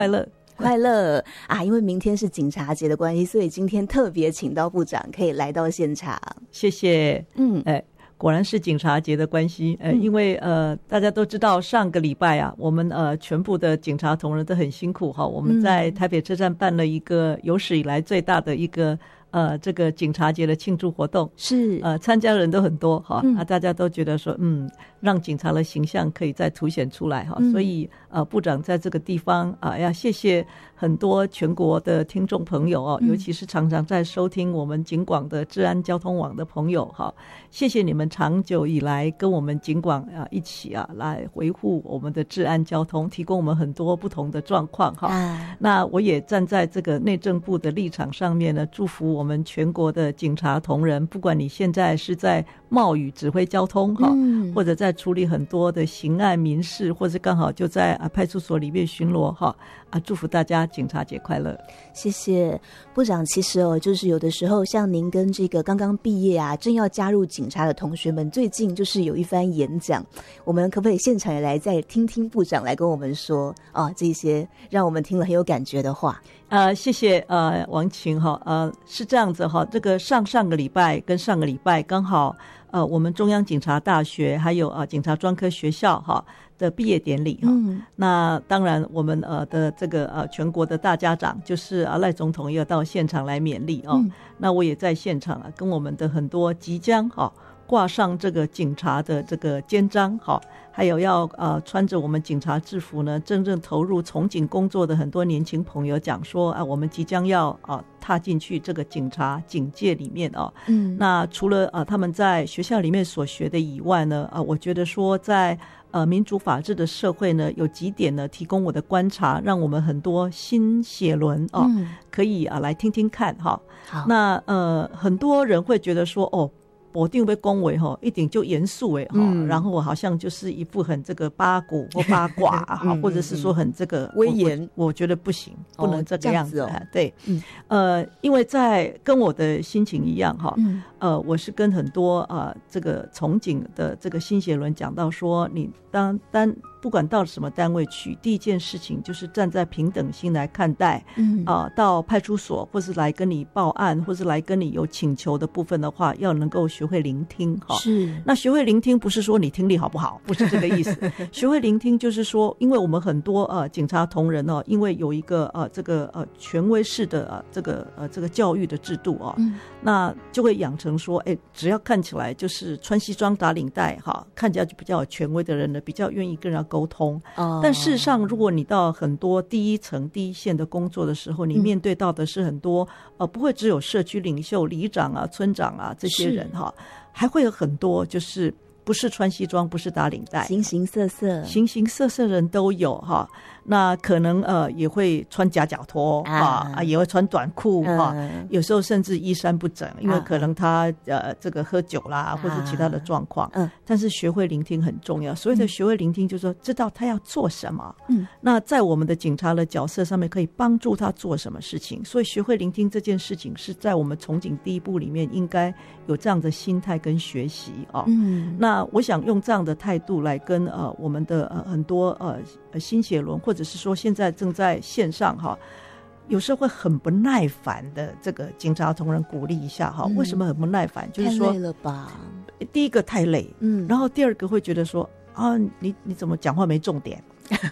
快乐快乐啊！因为明天是警察节的关系，所以今天特别请到部长可以来到现场。 谢谢。果然是警察节的关系。因为大家都知道上个礼拜啊，我们全部的警察同仁都很辛苦哈。我们在台北车站办了一个有史以来最大的一个这个警察节的庆祝活动， 是参加人都很多哈。大家都觉得说让警察的形象可以再凸显出来哈。所以部长在这个地方要谢谢很多全国的听众朋友尤其是常常在收听我们警广的治安交通网的朋友哈，谢谢你们长久以来跟我们警广一起来维护我们的治安交通，提供我们很多不同的状况哈。那我也站在这个内政部的立场上面呢，祝福我们全国的警察同仁，不管你现在是在冒雨指挥交通或者在处理很多的刑案民事，或者刚好就在派出所里面巡逻祝福大家警察节快乐。 谢谢部长。其实就是有的时候像您跟这个刚刚毕业正要加入警察的同学们，最近就是有一番演讲，我们可不可以现场也来再听听部长来跟我们说这些让我们听了很有感觉的话？ 谢谢王晴是这样子这个上个礼拜跟上个礼拜刚好我们中央警察大学还有警察专科学校的毕业典礼那当然我们的这个全国的大家长就是赖总统也有到现场来勉励那我也在现场跟我们的很多即将挂上这个警察的这个肩章还有要穿着我们警察制服呢真正投入从警工作的很多年轻朋友讲说我们即将要踏进去这个警察警界里面那除了他们在学校里面所学的以外呢我觉得说在民主法治的社会呢有几点呢提供我的观察，让我们很多新血轮可以来听听看那很多人会觉得说保定被恭维一定就严肃然后我好像就是一副很这个八股或八卦或者是说很这个威严， 我觉得不行，不能这个样子对因为在跟我的心情一样我是跟很多这个从警的这个新血轮讲到说，你不管到什么单位去，第一件事情就是站在平等心来看待到派出所或是来跟你报案或是来跟你有请求的部分的话，要能够学会聆听是那学会聆听不是说你听力好不好，不是这个意思学会聆听就是说，因为我们很多警察同仁因为有一个这个权威式的这个教育的制度那就会养成说只要看起来就是穿西装打领带看起来就比较有权威的人呢，比较愿意跟人家沟通但事实上如果你到很多第一层第一线的工作的时候，你面对到的是很多不会只有社区领袖里长村长这些人还会有很多就是不是穿西装不是打领带， 形形色色人都有那可能也会穿夹脚拖也会穿短裤有时候甚至衣衫不整，因为可能他这个喝酒啦或者其他的状况但是学会聆听很重要。所谓的学会聆听就是说知道他要做什么那在我们的警察的角色上面可以帮助他做什么事情，所以学会聆听这件事情是在我们从警第一步里面应该有这样的心态跟学习那我想用这样的态度来跟我们的很多新血轮或者是说现在正在线上有时候会很不耐烦的这个警察同仁鼓励一下为什么很不耐烦？就是说太累了吧， 第一个太累然后第二个会觉得说你怎么讲话没重点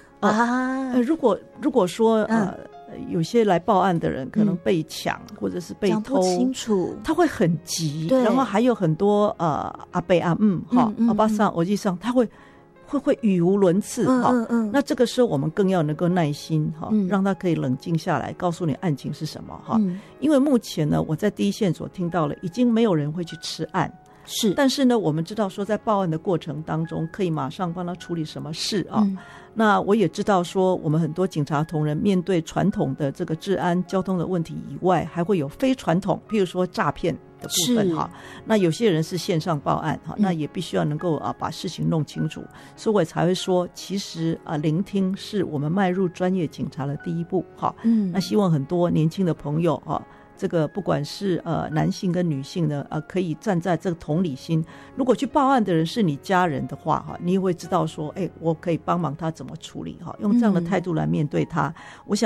如果说有些来报案的人可能被抢或者是被偷，讲不清楚， 他会很急，然后还有很多阿伯阿阿巴桑欧吉桑，他会语无伦次那这个时候我们更要能够耐心让他可以冷静下来，告诉你案情是什么因为目前呢我在第一线所听到了，已经没有人会去吃案是，但是呢我们知道说在报案的过程当中可以马上帮他处理什么事那我也知道说我们很多警察同仁面对传统的这个治安交通的问题以外，还会有非传统，譬如说诈骗的部分那有些人是线上报案那也必须要能够把事情弄清楚，所以我才会说其实聆听是我们迈入专业警察的第一步那希望很多年轻的朋友这个不管是男性跟女性呢可以站在这个同理心，如果去报案的人是你家人的话你也会知道说我可以帮忙他怎么处理用这样的态度来面对他我想